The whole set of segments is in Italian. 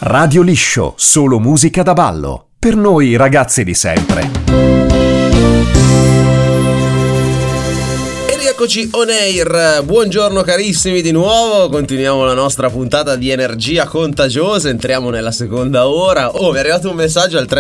Radio Liscio, solo musica da ballo. Per noi ragazzi di sempre. Eccoci on air, buongiorno carissimi di nuovo, continuiamo la nostra puntata di energia contagiosa, entriamo nella seconda ora. Mi è arrivato un messaggio al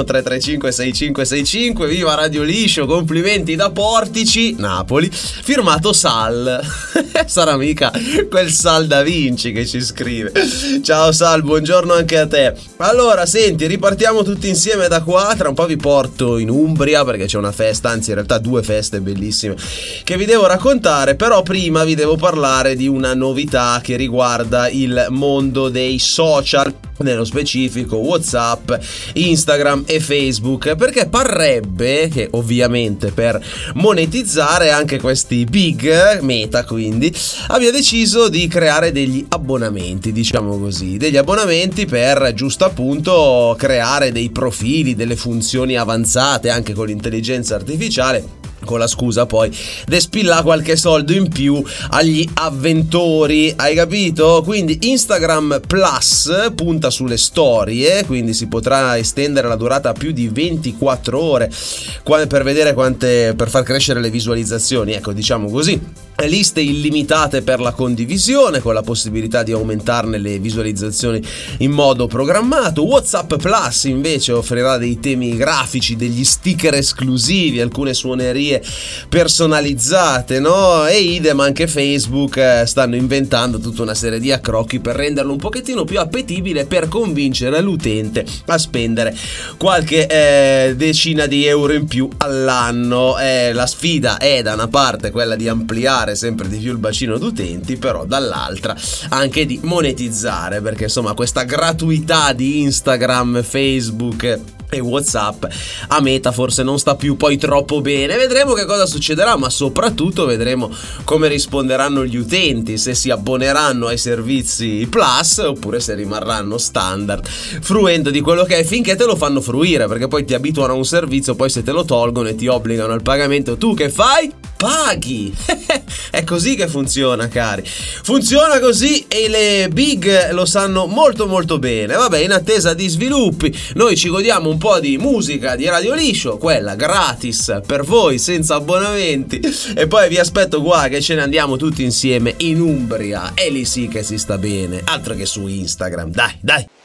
331-335-6565, viva Radio Liscio, complimenti da Portici, Napoli, firmato Sal. Sarà mica quel Sal da Vinci che ci scrive. Ciao Sal, buongiorno anche a te. Allora, senti, ripartiamo tutti insieme da qua, tra un po' vi porto in Umbria perché c'è una festa, anzi in realtà due feste bellissime che vi devo raccontare, però prima vi devo parlare di una novità che riguarda il mondo dei social, nello specifico WhatsApp, Instagram e Facebook, perché parrebbe che ovviamente per monetizzare anche questi big, Meta quindi, abbia deciso di creare degli abbonamenti, diciamo così, degli abbonamenti per giusto appunto creare dei profili, delle funzioni avanzate anche con l'intelligenza artificiale, con la scusa poi di spillare qualche soldo in più agli avventori, hai capito? Quindi Instagram Plus punta sulle storie, quindi si potrà estendere la durata a più di 24 ore per vedere per far crescere le visualizzazioni, ecco, diciamo così. Liste illimitate per la condivisione con la possibilità di aumentarne le visualizzazioni in modo programmato. WhatsApp Plus invece offrirà dei temi grafici, degli sticker esclusivi, alcune suonerie personalizzate, no? E idem anche Facebook stanno inventando tutta una serie di accrocchi per renderlo un pochettino più appetibile, per convincere l'utente a spendere qualche decina di euro in più all'anno. La sfida è da una parte quella di ampliare sempre di più il bacino d'utenti, però dall'altra anche di monetizzare, perché insomma questa gratuità di Instagram, Facebook e WhatsApp a Meta forse non sta più poi troppo bene. Vedremo che cosa succederà, ma soprattutto vedremo come risponderanno gli utenti, se si abboneranno ai servizi Plus oppure se rimarranno standard, fruendo di quello che è finché te lo fanno fruire, perché poi ti abituano a un servizio, poi se te lo tolgono e ti obbligano al pagamento, tu che fai? Paghi. È così che funziona, cari, funziona così, e le big lo sanno molto molto bene. Vabbè, in attesa di sviluppi noi ci godiamo un po' di musica di Radio Liscio, quella gratis per voi senza abbonamenti, e poi vi aspetto qua che ce ne andiamo tutti insieme in Umbria, e lì sì che si sta bene, altro che su Instagram, dai.